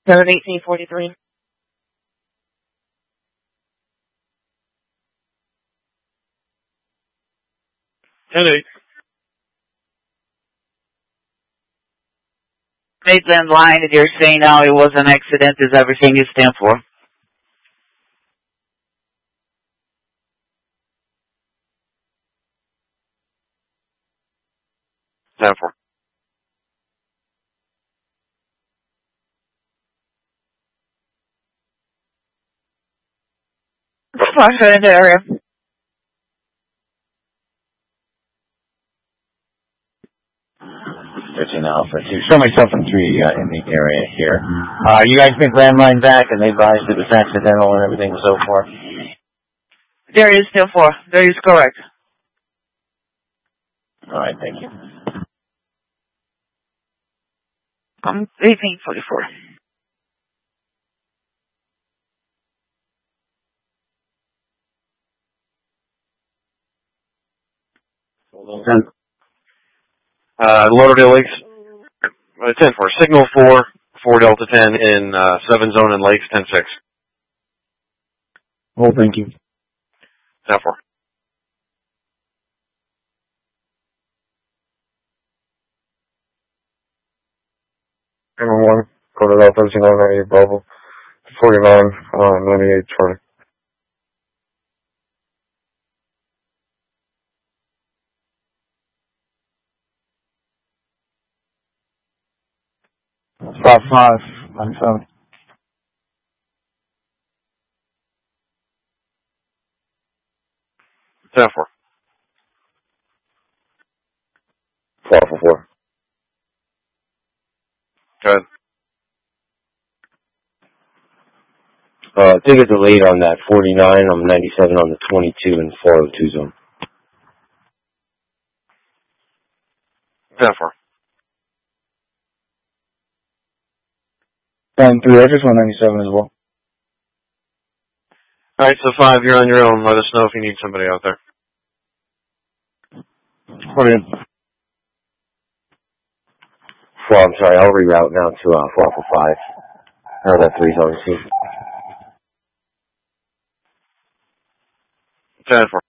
71843. Maitland line, and you're saying now it was an accident, is everything you stand for? Stand for. In the area. Alpha 2. Show myself in 3 in the area here. You guys been landline back and they advised it was accidental and everything and so forth? There is still 4. There is correct. All right, thank you. 1844. Lauderdale Lakes. 10 for signal 4 Delta 10 in 7 zone and Lakes 10-6. Oh, thank you. 10 4. Number 1, go to Delta 0998 Bravo, 49, 98 Charlie. Spot 5 on phone. Stand for. 4 for 4. Go ahead. Ticket delayed on that 49. I'm 97 on the 22 and 402 zone. Stand for. 3, I just 197 as well. All right, so 5, you're on your own. Let us know if you need somebody out there. Brilliant. 4, I'm sorry, I'll reroute now to 4 for 5. That 3's on the scene. 10 for.